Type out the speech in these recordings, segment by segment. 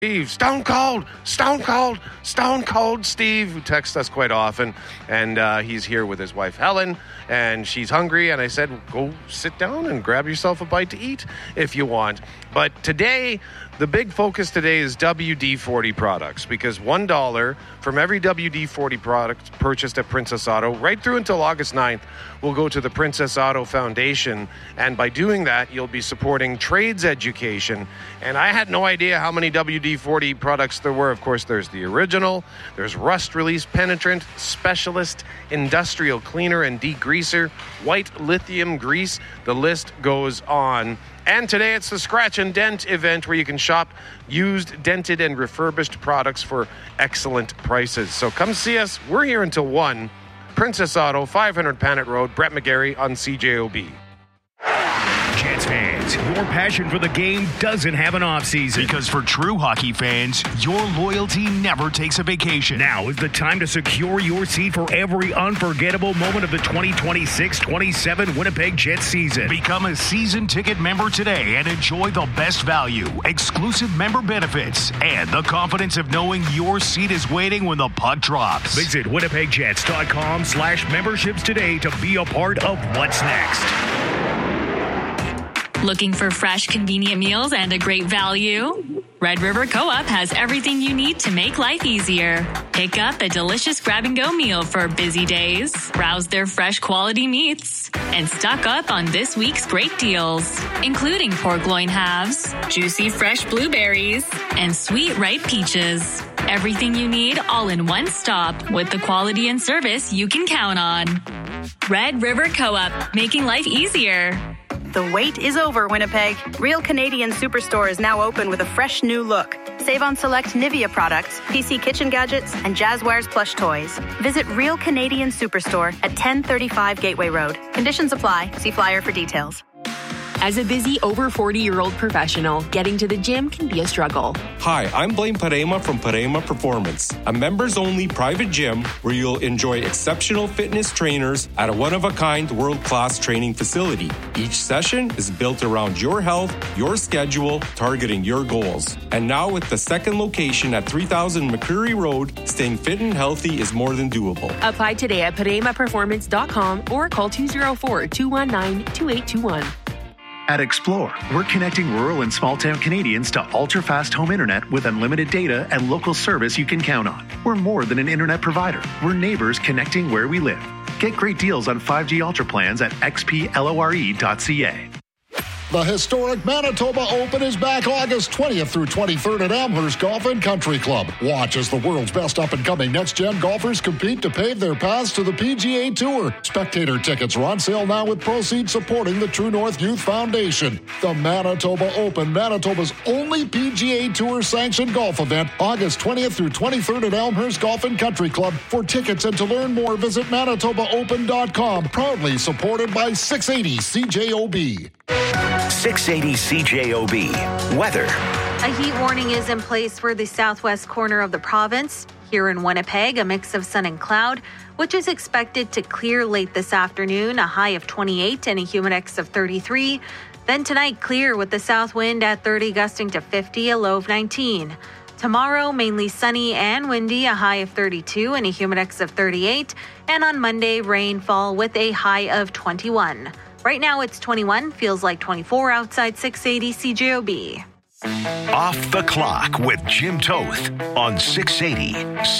Steve, Stone Cold Steve, who texts us quite often, and he's here with his wife Helen, and she's hungry, and I said, go sit down and grab yourself a bite to eat if you want. But today, the big focus today is WD-40 products, because $1 from every WD-40 product purchased at Princess Auto, right through until August 9th, will go to the Princess Auto Foundation, and by doing that, you'll be supporting trades education. And I had no idea how many WD-40 products there were. Of course, there's the original, there's rust release penetrant, specialist, industrial cleaner and degreaser, white lithium grease. The list goes on. And today it's the Scratch and Dent event, where you can shop used, dented, and refurbished products for excellent prices. So come see us. We're here until 1. Princess Auto, 500 Panet Road, Brett McGarry on CJOB. Jets fans, your passion for the game doesn't have an off-season. Because for true hockey fans, your loyalty never takes a vacation. Now is the time to secure your seat for every unforgettable moment of the 2026-27 Winnipeg Jets season. Become a season ticket member today and enjoy the best value, exclusive member benefits, and the confidence of knowing your seat is waiting when the puck drops. Visit winnipegjets.com/memberships today to be a part of what's next. Looking for fresh, convenient meals and a great value? Red River Co-op has everything you need to make life easier. Pick up a delicious grab-and-go meal for busy days, browse their fresh quality meats, and stock up on this week's great deals, including pork loin halves, juicy fresh blueberries, and sweet ripe peaches. Everything you need all in one stop with the quality and service you can count on. Red River Co-op, making life easier. The wait is over, Winnipeg. Real Canadian Superstore is now open with a fresh new look. Save on select Nivea products, PC kitchen gadgets, and Jazzwares plush toys. Visit Real Canadian Superstore at 1035 Gateway Road. Conditions apply. See flyer for details. As a busy over 40-year-old professional, getting to the gym can be a struggle. Hi, I'm Blaine Parema from Parema Performance, a members-only private gym where you'll enjoy exceptional fitness trainers at a one-of-a-kind world-class training facility. Each session is built around your health, your schedule, targeting your goals. And now with the second location at 3000 McCreary Road, staying fit and healthy is more than doable. Apply today at ParemaPerformance.com or call 204-219-2821. At Explore, we're connecting rural and small-town Canadians to ultra-fast home internet with unlimited data and local service you can count on. We're more than an internet provider. We're neighbors connecting where we live. Get great deals on 5G Ultra plans at xplore.ca. The historic Manitoba Open is back August 20th through 23rd at Amherst Golf and Country Club. Watch as the world's best up-and-coming next-gen golfers compete to pave their paths to the PGA Tour. Spectator tickets are on sale now with proceeds supporting the True North Youth Foundation. The Manitoba Open, Manitoba's only PGA Tour-sanctioned golf event, August 20th through 23rd at Elmhurst Golf and Country Club. For tickets and to learn more, visit ManitobaOpen.com. Proudly supported by 680 CJOB. 680 CJOB. Weather. A heat warning is in place for the southwest corner of the province. Here in Winnipeg, a mix of sun and cloud, which is expected to clear late this afternoon, a high of 28 and a humidex of 33. Then tonight, clear with the south wind at 30, gusting to 50, a low of 19. Tomorrow, mainly sunny and windy, a high of 32 and a humidex of 38. And on Monday, rainfall with a high of 21. Right now it's 21, feels like 24 outside 680 CJOB. Off the Clock with Jim Toth on 680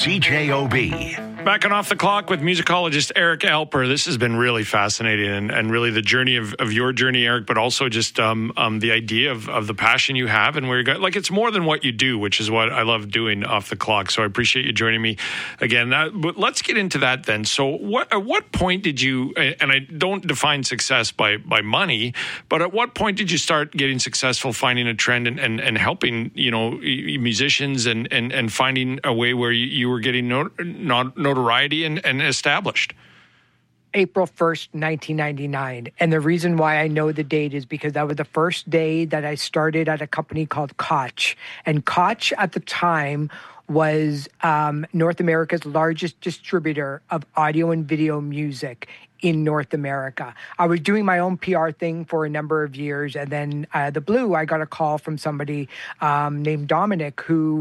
CJOB. Back on Off the Clock with musicologist Eric Alper. This has been really fascinating and really the journey of your journey, Eric, but also just the idea of the passion you have and where you go. Like, it's more than what you do, which is what I love doing Off the Clock. So I appreciate you joining me again. But let's get into that then. So at what point did you, and I don't define success by money, but at what point did you start getting successful, finding a trend and helping, musicians and finding a way where you were getting notoriety and established? April 1st, 1999. And the reason why I know the date is because that was the first day that I started at a company called Koch. And Koch at the time was North America's largest distributor of audio and video music in North America. I was doing my own PR thing for a number of years, and then the blue, I got a call from somebody named Dominic who